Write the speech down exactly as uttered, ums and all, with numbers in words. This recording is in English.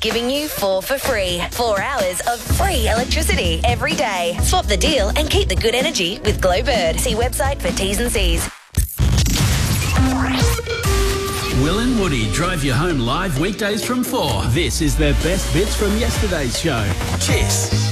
giving you four for free. Four hours of free electricity every day. Swap the deal and keep the good energy with Glowbird. See website for T's and C's. Will and Woody drive you home live weekdays from four. This is their best bits from yesterday's show. Cheers.